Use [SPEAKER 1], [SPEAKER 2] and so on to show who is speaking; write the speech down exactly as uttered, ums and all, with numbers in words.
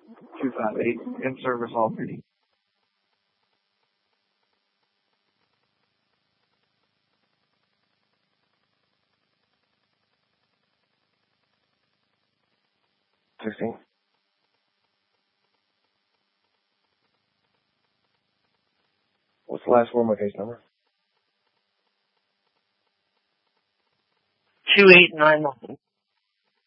[SPEAKER 1] two five eight, in service already. sixteen. What's the last four of my case number?
[SPEAKER 2] two eight nine nine.